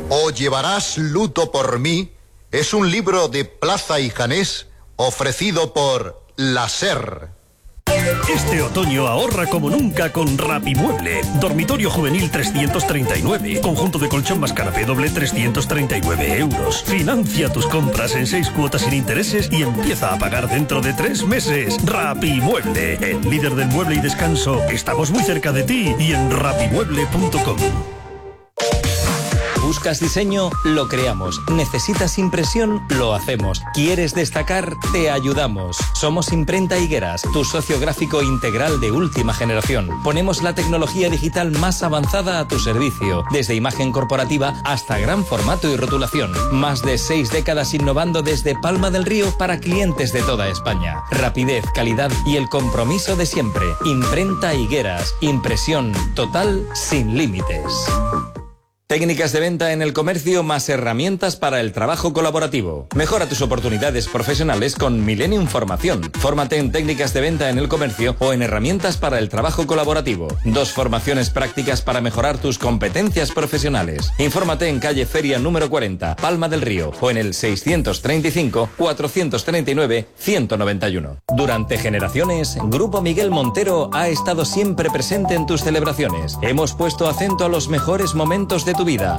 O llevarás luto por mí es un libro de Plaza y Janés ofrecido por La Ser. Este otoño ahorra como nunca con Rapimueble. Dormitorio juvenil 339. Conjunto de colchón más canapé doble 339 euros. Financia tus compras en 6 cuotas sin intereses y empieza a pagar dentro de 3 meses. Rapimueble, el líder del mueble y descanso. Estamos muy cerca de ti y en rapimueble.com. ¿Buscas diseño? Lo creamos. ¿Necesitas impresión? Lo hacemos. ¿Quieres destacar? Te ayudamos. Somos Imprenta Higueras, tu socio gráfico integral de última generación. Ponemos la tecnología digital más avanzada a tu servicio, desde imagen corporativa hasta gran formato y rotulación. Más de 6 décadas innovando desde Palma del Río para clientes de toda España. Rapidez, calidad y el compromiso de siempre. Imprenta Higueras. Impresión total sin límites. Técnicas de venta en el comercio más herramientas para el trabajo colaborativo. Mejora tus oportunidades profesionales con Millennium Formación. Fórmate en técnicas de venta en el comercio o en herramientas para el trabajo colaborativo. 2 formaciones prácticas para mejorar tus competencias profesionales. Infórmate en calle Feria número 40, Palma del Río, o en el 635-439-191. Durante generaciones, Grupo Miguel Montero ha estado siempre presente en tus celebraciones. Hemos puesto acento a los mejores momentos de tu vida.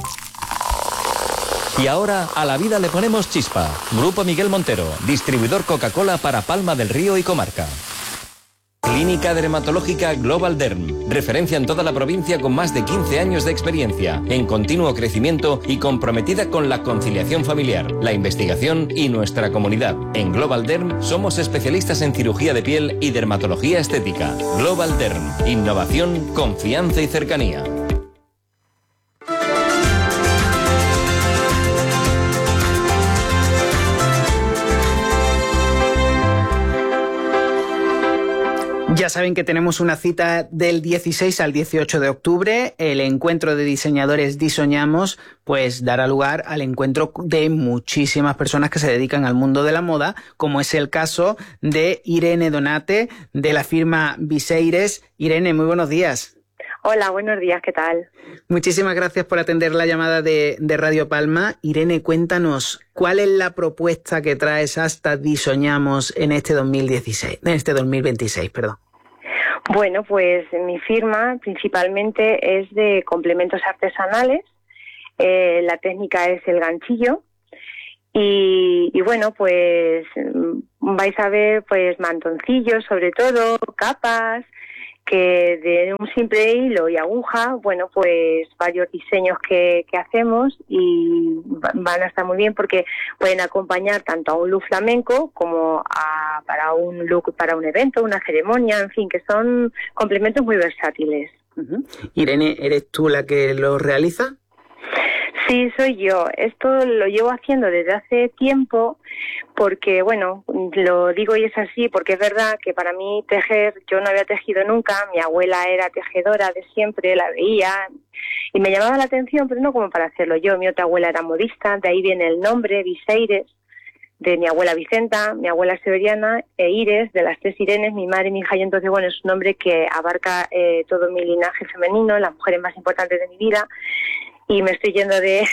Y ahora a la vida le ponemos chispa. Grupo Miguel Montero, distribuidor Coca-Cola para Palma del Río y comarca. Clínica Dermatológica Global Derm, referencia en toda la provincia con más de 15 años de experiencia, en continuo crecimiento y comprometida con la conciliación familiar, la investigación y nuestra comunidad. En Global Derm somos especialistas en cirugía de piel y dermatología estética. Global Derm, innovación, confianza y cercanía. Ya saben que tenemos una cita del 16 al 18 de octubre. El encuentro de diseñadores Disoñamos pues dará lugar al encuentro de muchísimas personas que se dedican al mundo de la moda, como es el caso de Irene Donate, de la firma Viseires. Irene, muy buenos días. Hola, buenos días, ¿qué tal? Muchísimas gracias por atender la llamada de Radio Palma. Irene, cuéntanos, ¿cuál es la propuesta que traes hasta Disoñamos en este 2026, perdón? Bueno, pues mi firma principalmente es de complementos artesanales. La técnica es el ganchillo. Y bueno, pues vais a ver pues mantoncillos, sobre todo, capas, que de un simple hilo y aguja, bueno, pues varios diseños que hacemos y van a estar muy bien porque pueden acompañar tanto a un look flamenco como para un look para un evento, una ceremonia, en fin, que son complementos muy versátiles. Uh-huh. Irene, ¿eres tú la que lo realiza? Sí, soy yo. Esto lo llevo haciendo desde hace tiempo porque, bueno, lo digo y es así porque es verdad que para mí tejer, yo no había tejido nunca, mi abuela era tejedora de siempre, la veía y me llamaba la atención, pero no como para hacerlo yo. Mi otra abuela era modista, de ahí viene el nombre, Viseires, de mi abuela Vicenta, mi abuela Severiana e Ires, de las 3 Irenes, mi madre, mi hija, y entonces, bueno, es un nombre que abarca todo mi linaje femenino, las mujeres más importantes de mi vida. Y me estoy yendo de...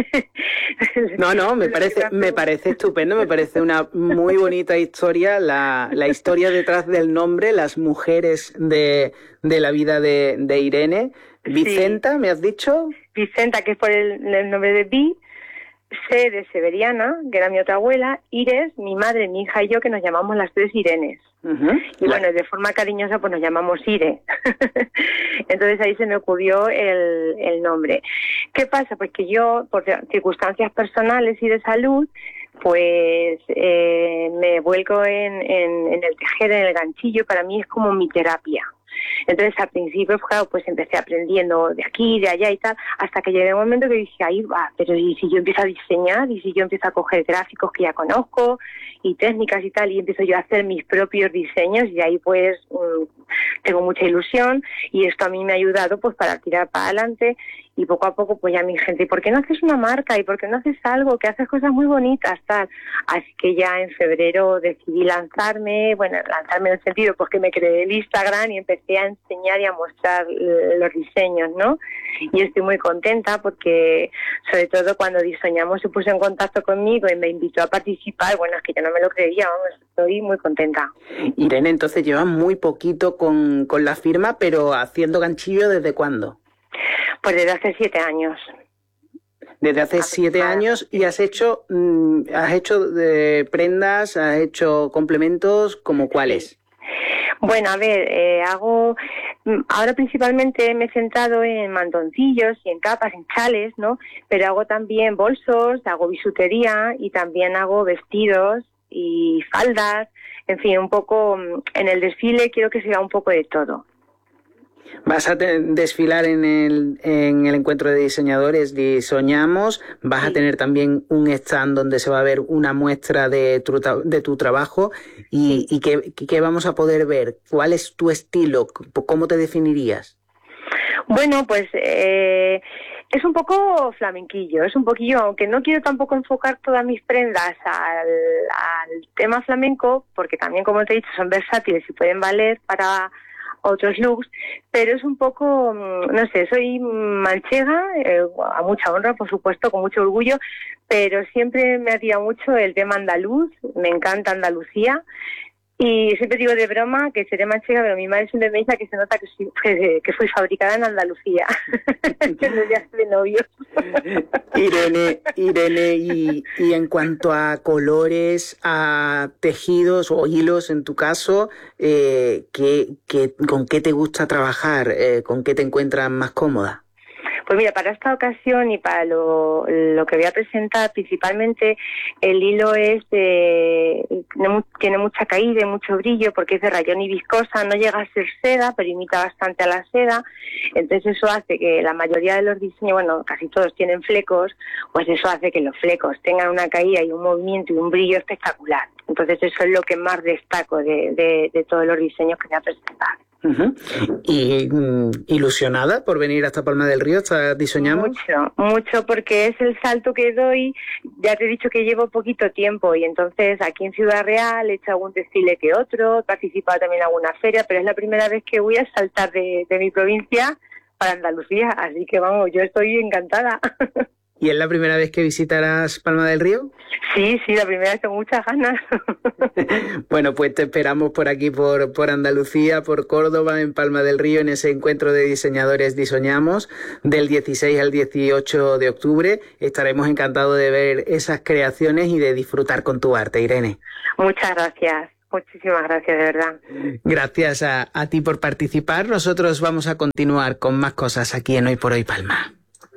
No, me parece estupendo, me parece una muy bonita historia, la historia detrás del nombre, las mujeres de la vida de Irene. Vicenta, sí. ¿Me has dicho? Vicenta, que es por el nombre de Vi, C de Severiana, que era mi otra abuela, Ires, mi madre, mi hija y yo, que nos llamamos las 3 Irenes. Uh-huh. Y bueno, de forma cariñosa pues nos llamamos Ire. Entonces ahí se me ocurrió el nombre. ¿Qué pasa? Pues que yo, por circunstancias personales y de salud, pues me vuelco en el tejer, en el ganchillo, para mí es como mi terapia. Entonces al principio, claro, pues empecé aprendiendo de aquí, de allá y tal, hasta que llegué a un momento que dije, ahí va, pero ¿y si yo empiezo a diseñar? ¿Y si yo empiezo a coger gráficos que ya conozco y técnicas y tal, y empiezo yo a hacer mis propios diseños? Y ahí pues tengo mucha ilusión y esto a mí me ha ayudado pues para tirar para adelante y poco a poco pues ya mi gente, ¿y por qué no haces una marca? ¿Y por qué no haces algo? Que haces cosas muy bonitas, tal. Así que ya en febrero decidí lanzarme en el sentido pues que me creé el Instagram y empecé a enseñar y a mostrar los diseños, ¿no? Y estoy muy contenta porque sobre todo cuando Diseñamos se puso en contacto conmigo y me invitó a participar, bueno, es que yo no me lo creía, vamos, estoy muy contenta. Irene, entonces llevas muy poquito con la firma, pero haciendo ganchillo, ¿desde cuándo? Pues desde hace 7 años. Desde hace 7 años, y has hecho prendas, has hecho complementos, ¿como cuáles? Bueno, a ver, ahora principalmente me he centrado en mantoncillos y en capas, en chales, ¿no? Pero hago también bolsos, hago bisutería y también hago vestidos y faldas, en fin, un poco en el desfile quiero que sea un poco de todo. Vas a desfilar en el encuentro de diseñadores Diseñamos, vas a tener también un stand donde se va a ver una muestra de tu trabajo y ¿qué vamos a poder ver? ¿Cuál es tu estilo? ¿Cómo te definirías? Bueno, pues es un poco flamenquillo, es un poquillo, aunque no quiero tampoco enfocar todas mis prendas al tema flamenco, porque también, como te he dicho, son versátiles y pueden valer para otros looks, pero es un poco, no sé, soy manchega, a mucha honra, por supuesto, con mucho orgullo, pero siempre me ha tirado mucho el tema andaluz, me encanta Andalucía, y siempre digo de broma que seré manchega, pero mi madre siempre me dice que se nota que fui fabricada en Andalucía, que no ya de novios. Irene, y en cuanto a colores, a tejidos o hilos en tu caso, ¿con qué te gusta trabajar? ¿Con qué te encuentras más cómoda? Pues mira, para esta ocasión y para lo que voy a presentar, principalmente el hilo tiene mucha caída y mucho brillo porque es de rayón y viscosa, no llega a ser seda, pero imita bastante a la seda, entonces eso hace que la mayoría de los diseños, bueno, casi todos tienen flecos, pues eso hace que los flecos tengan una caída y un movimiento y un brillo espectacular. Entonces eso es lo que más destaco de todos los diseños que voy a presentar. Uh-huh. ¿Y ilusionada por venir hasta Palma del Río, hasta Diseñamos? Mucho, porque es el salto que doy. Ya te he dicho que llevo poquito tiempo y entonces aquí en Ciudad Real he hecho algún desfile que otro, he participado también en alguna feria, pero es la primera vez que voy a saltar de mi provincia para Andalucía, así que vamos, yo estoy encantada. ¿Y es la primera vez que visitarás Palma del Río? Sí, la primera vez, tengo muchas ganas. Bueno, pues te esperamos por aquí, por Andalucía, por Córdoba, en Palma del Río, en ese encuentro de diseñadores Diseñamos, del 16 al 18 de octubre. Estaremos encantados de ver esas creaciones y de disfrutar con tu arte, Irene. Muchas gracias. Muchísimas gracias, de verdad. Gracias a ti por participar. Nosotros vamos a continuar con más cosas aquí en Hoy por Hoy Palma.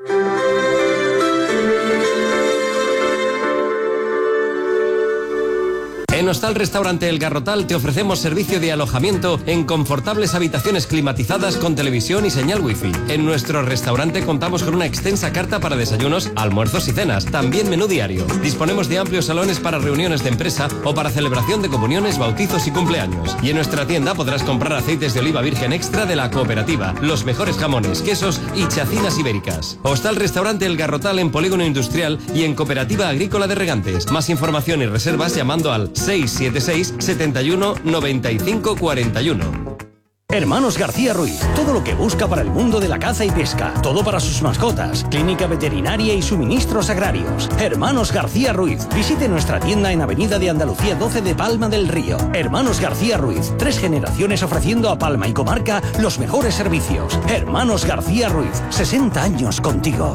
En Hostal Restaurante El Garrotal te ofrecemos servicio de alojamiento en confortables habitaciones climatizadas con televisión y señal wifi. En nuestro restaurante contamos con una extensa carta para desayunos, almuerzos y cenas, también menú diario. Disponemos de amplios salones para reuniones de empresa o para celebración de comuniones, bautizos y cumpleaños. Y en nuestra tienda podrás comprar aceites de oliva virgen extra de la Cooperativa, los mejores jamones, quesos y chacinas ibéricas. Hostal Restaurante El Garrotal en Polígono Industrial y en Cooperativa Agrícola de Regantes. Más información y reservas llamando al 676 71 95 41. Hermanos García Ruiz, todo lo que busca para el mundo de la caza y pesca, todo para sus mascotas, clínica veterinaria y suministros agrarios. Hermanos García Ruiz, visite nuestra tienda en Avenida de Andalucía 12 de Palma del Río. Hermanos García Ruiz, 3 generaciones ofreciendo a Palma y comarca los mejores servicios. Hermanos García Ruiz, 60 años contigo.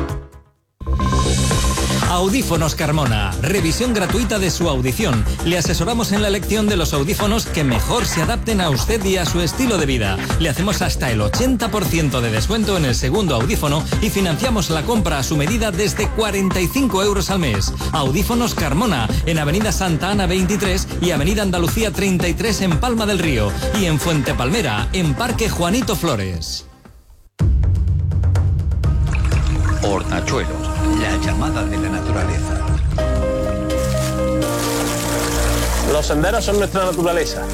Audífonos Carmona. Revisión gratuita de su audición. Le asesoramos en la elección de los audífonos que mejor se adapten a usted y a su estilo de vida. Le hacemos hasta el 80% de descuento en el segundo audífono y financiamos la compra a su medida desde 45 euros al mes. Audífonos Carmona, en Avenida Santa Ana 23 y Avenida Andalucía 33 en Palma del Río. Y en Fuente Palmera, en Parque Juanito Flores. Hornachuelos, la llamada de la naturaleza. Los senderos son nuestra naturaleza.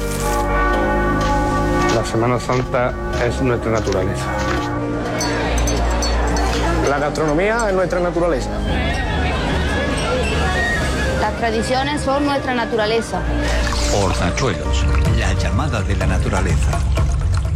La Semana Santa es nuestra naturaleza. La gastronomía es nuestra naturaleza. Las tradiciones son nuestra naturaleza. Hornachuelos, la llamada de la naturaleza.